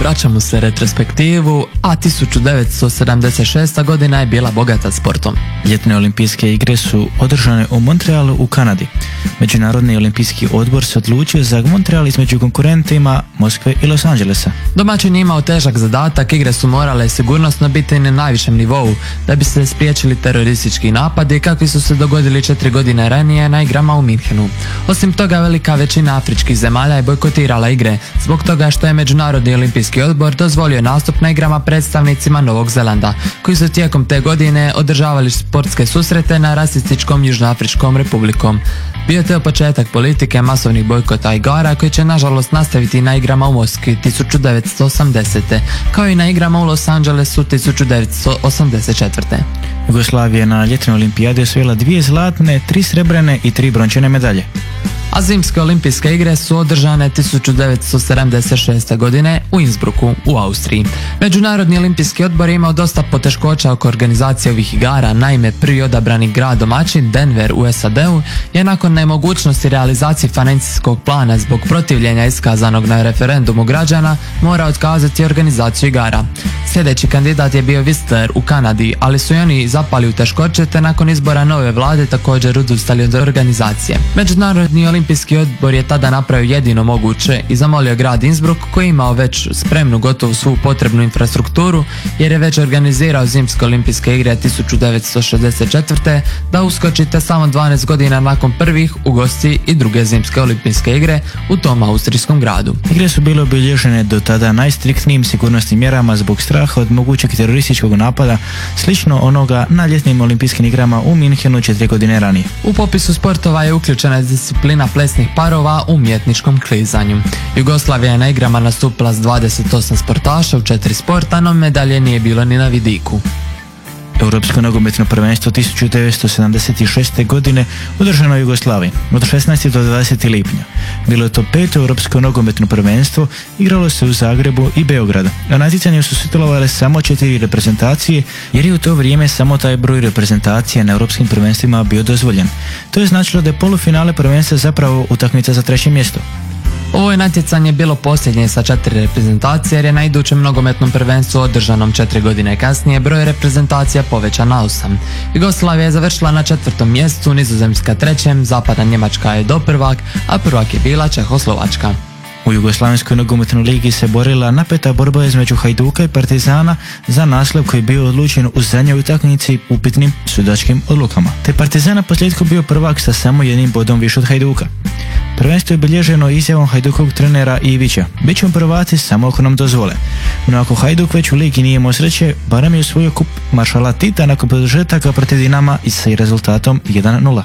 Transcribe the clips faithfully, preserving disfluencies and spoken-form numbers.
vraćamo se retrospektivu, a tisuću devetsto sedamdeset šesta godina je bila bogata sportom. Ljetne olimpijske igre su održane u Montrealu u Kanadi. Međunarodni olimpijski odbor se odlučio za Montreal između konkurentima Moskve i Los Angelesa. Domaćin je imao težak zadatak, igre su morale sigurnosno biti na najvišem nivou da bi se spriječili teroristički napadi kakvi su se dogodili četiri godine ranije na igrama u Minhenu. Osim toga, velika većina afričkih zemalja je bojkotirala igre zbog toga što je Međunarodni olimpijski odbor dozvolio nastup na igrama predstavnicima Novog Zelanda, koji su tijekom te godine održavali sportske susrete na rasističkom Južnoafričkom republikom. Bio je to početak politike masovnih bojkota igara koji će nažalost nastaviti na igrama u Moskvi tisuću devetsto osamdesete. kao i na igrama u Los Angelesu tisuću devetsto osamdeset četvrte. Jugoslavija na ljetnoj olimpijadi osvojila dvije zlatne, tri srebrene i tri brončane medalje. A zimske olimpijske igre su održane tisuću devetsto sedamdeset šeste. godine u Innsbrucku u Austriji. Međunarodni olimpijski odbor je imao dosta poteškoća oko organizacije ovih igara, naime prvi odabrani grad domaćin, Denver u S A D-u, je nakon nemogućnosti realizacije financijskog plana zbog protivljenja iskazanog na referendumu građana mora otkazati organizaciju igara. Sljedeći kandidat je bio Whistler u Kanadi, ali su i oni zapali u teškoće te nakon izbora nove vlade također odustali od organizacije. Međunarodni olimpijski odbor je tada napravio jedino moguće i zamolio grad Innsbruck, koji je imao već spremnu gotovu svu potrebnu infrastrukturu jer je već organizirao zimske olimpijske igre tisuću devetsto šezdeset četvrte. da uskočite samo dvanaest godina nakon prvih ugosti i druge zimske olimpijske igre u tom austrijskom gradu. Igre su bile obilježene do tada najstriktnijim sigurnosnim mjerama zbog straha od mogućeg terorističkog napada, slično onoga na ljetnim olimpijskim igrama u Minhenu četiri godine ranije. U popisu sportova je uključena disciplina plesnih parova u umjetničkom klizanju. Jugoslavija je na igrama nastupila s dvadeset osam sportaša u četiri sporta, no medalje nije bilo ni na vidiku. Europsko nogometno prvenstvo tisuću devetsto sedamdeset šeste. godine održano u Jugoslaviji od šesnaestog do dvadesetog lipnja. Bilo je to peto europsko nogometno prvenstvo, igralo se u Zagrebu i Beogradu. Na natjecanju su sudjelovale samo četiri reprezentacije jer je u to vrijeme samo taj broj reprezentacija na europskim prvenstvima bio dozvoljen. To je značilo da je polufinale prvenstva zapravo utakmica za treće mjesto. Ovo je natjecanje bilo posljednje sa četiri reprezentacije jer je na idućem nogometnom prvenstvu održanom četiri godine kasnije broj reprezentacija povećan na osam. Jugoslavija je završila na četvrtom mjestu, Nizozemska trećem, Zapadna Njemačka je doprvak, a prvak je bila Čehoslovačka. U Jugoslavenskoj nogometnoj ligi se borila napeta borba između Hajduka i Partizana za naslov koji je bio odlučen u zadnjoj utakmici upitnim sudačkim odlukama. Te Partizana posljedku bio prvak sa samo jednim bodom više od Hajduka. Prvenstvo je obilježeno izjavom Hajdukovog trenera Ivića: "Bit ćemo prvaci samo ako nam dozvole." No ako Hajduk već u ligi nije imao sreće, barem je osvojio kup maršala Tita nakon produžetaka protiv Dinama i sa rezultatom jedan nula.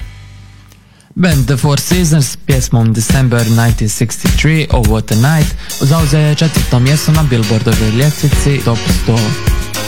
Band The Four Seasons s pjesmom December nineteen sixty-three, Oh What a Night, zauzeo je četvrto mjesto na Billboardovoj ljestvici Top sto.